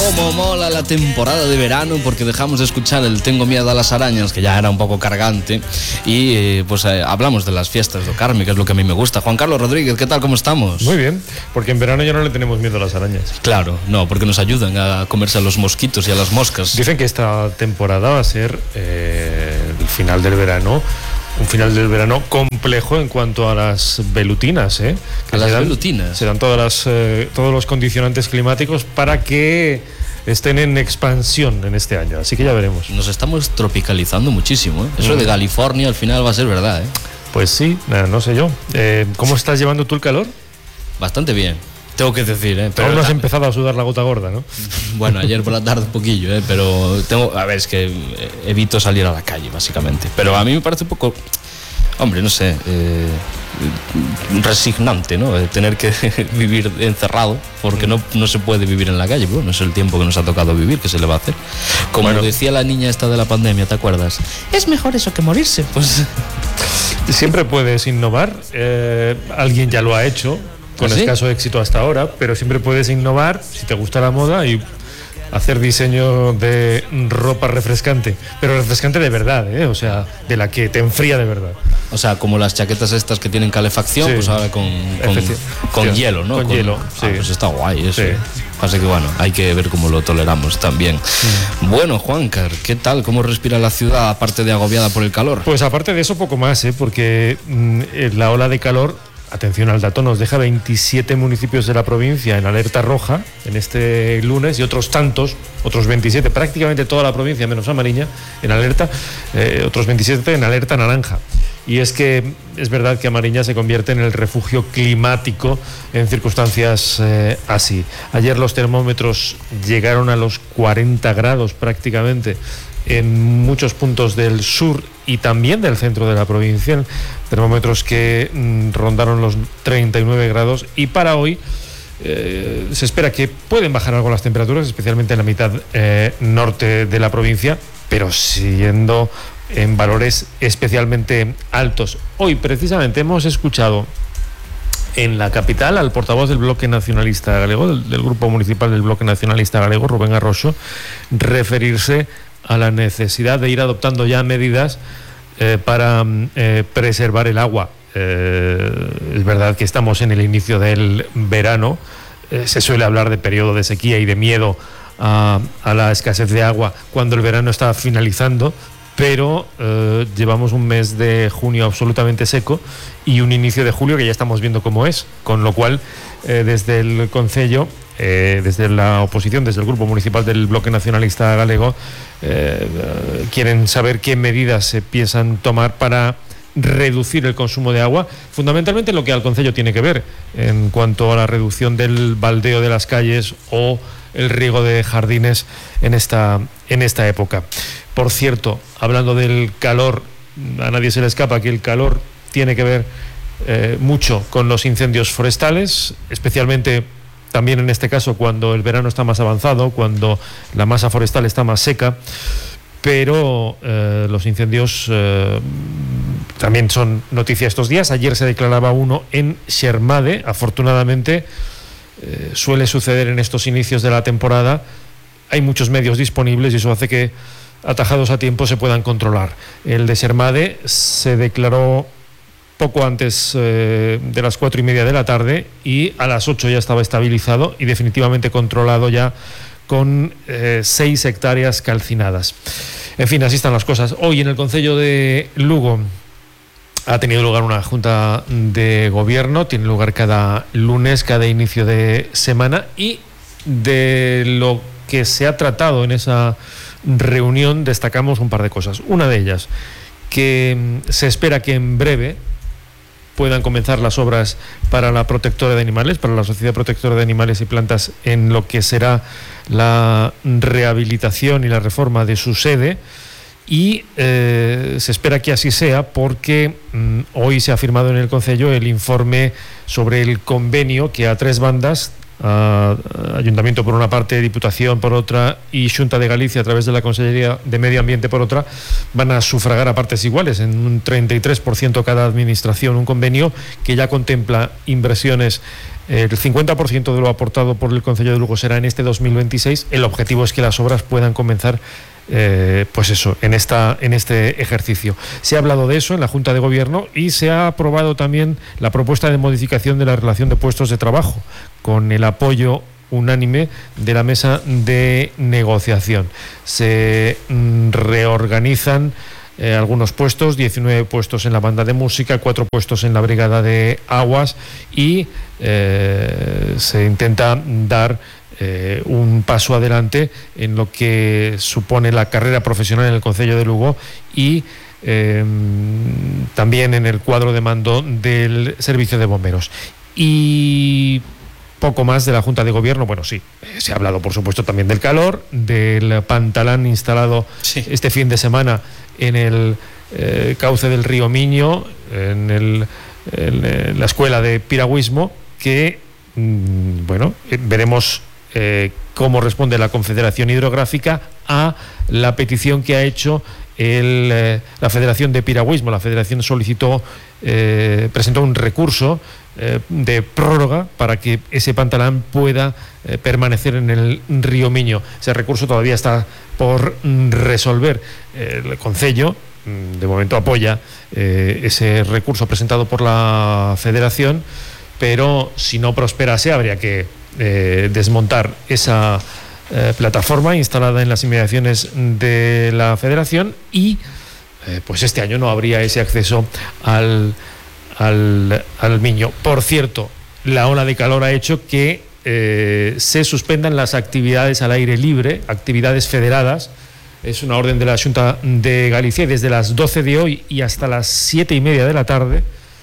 Cómo mola la temporada de verano, porque dejamos de escuchar el Tengo miedo a las arañas, que ya era un poco cargante, y hablamos de las fiestas do Carme, que es lo que a mí me gusta. Juan Carlos Rodríguez, ¿qué tal? ¿Cómo estamos? Muy bien, porque en verano ya no le tenemos miedo a las arañas. Claro, no, porque nos ayudan a comerse a los mosquitos y a las moscas. Dicen que esta temporada va a ser el final del verano, un final del verano complejo en cuanto a las velutinas, ¿eh? A las velutinas. Se dan todos los condicionantes climáticos para que estén en expansión en este año, así que ya veremos. Nos estamos tropicalizando muchísimo, ¿eh? Eso de California al final va a ser verdad, ¿eh? Pues sí, no sé yo. ¿Cómo estás llevando tú el calor? Bastante bien, tengo que decir, ¿eh? Pero aún no has empezado a sudar la gota gorda, ¿no? Bueno, ayer por la tarde un poquillo, ¿eh? Pero es que evito salir a la calle, básicamente. Pero a mí me parece un poco, hombre, no sé, resignante, ¿no? Tener que vivir encerrado, porque no se puede vivir en la calle. Bueno, es el tiempo que nos ha tocado vivir, ¿qué se le va a hacer? Como decía la niña esta de la pandemia, ¿te acuerdas? Es mejor eso que morirse, pues. Siempre puedes innovar, alguien ya lo ha hecho, con escaso éxito hasta ahora, pero siempre puedes innovar si te gusta la moda y hacer diseño de ropa refrescante, pero refrescante de verdad, o sea, de la que te enfría de verdad. O sea, como las chaquetas estas que tienen calefacción, sí, pues ahora con hielo, ¿no? Con hielo, sí. Pues está guay eso. Sí. Pasa que bueno, hay que ver cómo lo toleramos también. Bueno, Juancar, ¿qué tal? ¿Cómo respira la ciudad, aparte de agobiada por el calor? Pues aparte de eso, poco más, porque la ola de calor, atención al dato, nos deja 27 municipios de la provincia en alerta roja en este lunes y otros 27, prácticamente toda la provincia menos Amariña en alerta, otros 27 en alerta naranja. Y es que es verdad que Amariña se convierte en el refugio climático en circunstancias así. Ayer los termómetros llegaron a los 40 grados prácticamente en muchos puntos del sur y también del centro de la provincia, termómetros que rondaron los 39 grados, y para hoy se espera que pueden bajar algo las temperaturas, especialmente en la mitad norte de la provincia, pero siguiendo en valores especialmente altos. Hoy precisamente hemos escuchado en la capital al portavoz del Bloque Nacionalista Galego, del Grupo Municipal del Bloque Nacionalista Galego, Rubén Arroxo, referirse a la necesidad de ir adoptando ya medidas para preservar el agua. Es verdad que estamos en el inicio del verano, se suele hablar de periodo de sequía y de miedo a la escasez de agua cuando el verano está finalizando, pero llevamos un mes de junio absolutamente seco y un inicio de julio que ya estamos viendo cómo es, con lo cual desde el Concello, desde la oposición, desde el Grupo Municipal del Bloque Nacionalista Galego, quieren saber qué medidas se piensan tomar para reducir el consumo de agua, fundamentalmente lo que al Concello tiene que ver en cuanto a la reducción del baldeo de las calles o el riego de jardines en esta época. Por cierto, hablando del calor, a nadie se le escapa que el calor tiene que ver mucho con los incendios forestales, especialmente también en este caso cuando el verano está más avanzado, cuando la masa forestal está más seca, pero los incendios también son noticia estos días. Ayer se declaraba uno en Xermade. Afortunadamente suele suceder en estos inicios de la temporada, hay muchos medios disponibles y eso hace que atajados a tiempo se puedan controlar. El de Xermade se declaró poco antes de las 4:30 de la tarde y a las 8 ya estaba estabilizado y definitivamente controlado ya con 6 hectáreas calcinadas. En fin, así están las cosas. Hoy en el Concello de Lugo ha tenido lugar una junta de gobierno, tiene lugar cada lunes, cada inicio de semana, y de lo que se ha tratado en esa reunión destacamos un par de cosas. Una de ellas, que se espera que en breve puedan comenzar las obras para la protectora de animales, para la Sociedad Protectora de Animales y Plantas, en lo que será la rehabilitación y la reforma de su sede, y se espera que así sea porque hoy se ha firmado en el Concello el informe sobre el convenio que a 3 bandas, Ayuntamiento por una parte, Diputación por otra y Xunta de Galicia a través de la Consellería de Medio Ambiente por otra, van a sufragar a partes iguales, en un 33% cada administración, un convenio que ya contempla inversiones El 50% de lo aportado por el Concello de Lugo será en este 2026. El objetivo es que las obras puedan comenzar pues eso, en este ejercicio. Se ha hablado de eso en la Junta de Gobierno y se ha aprobado también la propuesta de modificación de la relación de puestos de trabajo, con el apoyo unánime de la mesa de negociación. Se reorganizan algunos puestos, 19 puestos en la banda de música, 4 puestos en la brigada de aguas y se intenta dar un paso adelante en lo que supone la carrera profesional en el Concello de Lugo y también en el cuadro de mando del Servicio de Bomberos. Y poco más de la Junta de Gobierno. Bueno, sí, se ha hablado por supuesto también del calor, del pantalán instalado este fin de semana en el cauce del río Miño, en la escuela de piragüismo, que bueno, veremos cómo responde la Confederación Hidrográfica a la petición que ha hecho la Federación de Piragüismo. La Federación presentó un recurso de prórroga para que ese pantalán pueda permanecer en el río Miño. Ese recurso todavía está por resolver. El Concello de momento apoya ese recurso presentado por la Federación, pero si no prosperase habría que desmontar esa plataforma instalada en las inmediaciones de la Federación y pues este año no habría ese acceso al Miño. Por cierto, la ola de calor ha hecho que se suspendan las actividades al aire libre, actividades federadas. Es una orden de la Xunta de Galicia y desde las 12 de hoy y hasta las 7:30 de la tarde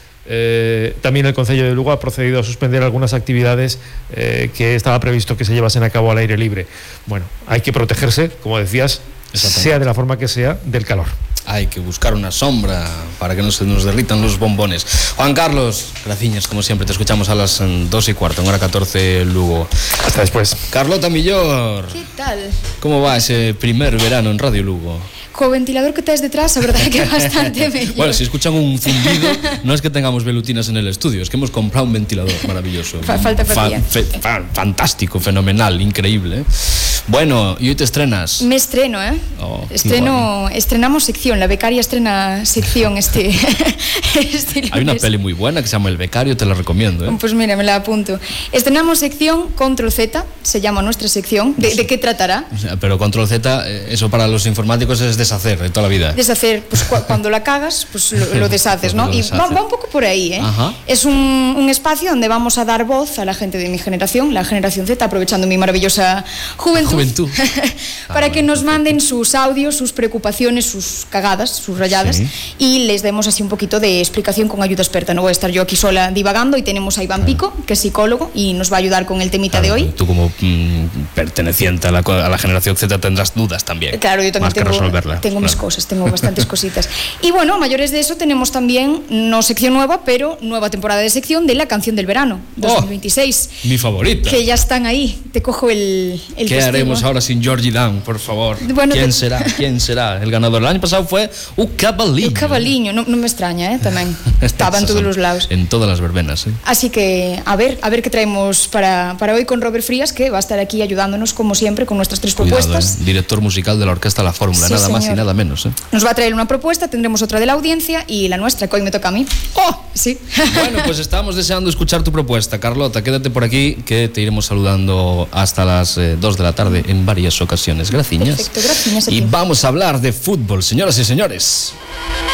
también el Concello de Lugo ha procedido a suspender algunas actividades que estaba previsto que se llevasen a cabo al aire libre. Bueno, hay que protegerse, como decías, sea de la forma que sea, del calor. Hay que buscar una sombra para que no se nos derritan los bombones. Juan Carlos, graciñas, como siempre, te escuchamos a las 2:15, en hora 14 Lugo. Hasta después. Carlota Millor. ¿Qué tal? ¿Cómo va ese primer verano en Radio Lugo? Co ventilador que tes detrás, a verdade que é bastante mellor. Bueno, si escuchan un zumbido, no es que tengamos velutinas en el estudio, es que hemos comprado un ventilador maravilloso. Falta Fantástico, fenomenal, increíble. Bueno, y hoy te estrenas. Me estreno, estrenamos sección, la becaria estrena sección este lunes. Hay una peli muy buena que se llama El Becario, te la recomiendo. Pues mira, me la apunto. Estrenamos sección Control Z, se llama nuestra sección. ¿De qué tratará? O sea, pero Control Z, eso para los informáticos es deshacer de toda la vida. Deshacer, pues cuando la cagas, pues lo deshaces, ¿no? Y va un poco por ahí, ¿eh? Ajá. Es un espacio donde vamos a dar voz a la gente de mi generación, la generación Z, aprovechando mi maravillosa juventud. Para que nos manden sus audios, sus preocupaciones, sus cagadas, sus rayadas, y les demos así un poquito de explicación con ayuda experta. No voy a estar yo aquí sola divagando, y tenemos a Iván Pico, que es psicólogo y nos va a ayudar con el temita de hoy. Tú como perteneciente a la generación Z tendrás dudas también. Claro, yo también tengo mis cosas, tengo bastantes cositas. Y bueno, mayores de eso, tenemos también, no sección nueva, pero nueva temporada de sección de la canción del verano 2026. Mi favorita. Que ya están ahí. Te cojo el ¿Qué testigo. haremos ahora sin Georgie Dan, por favor? Bueno, ¿Quién será el ganador? El año pasado fue un Cavaliño. Un Cavaliño, no me extraña, también. Estaba en todos los lados. En todas las verbenas, Así que a ver qué traemos para hoy con Robert Frías, que va a estar aquí ayudándonos como siempre con nuestras tres propuestas. Director musical de la Orquesta La Fórmula, nada más y nada menos. Nos va a traer una propuesta, tendremos otra de la audiencia y la nuestra, que hoy me toca a mí. ¡Oh! Sí. Bueno, pues estamos deseando escuchar tu propuesta, Carlota. Quédate por aquí, que te iremos saludando hasta las 2 de la tarde en varias ocasiones. Gracias. Perfecto, gracias. Y vamos a hablar de fútbol, señoras y señores.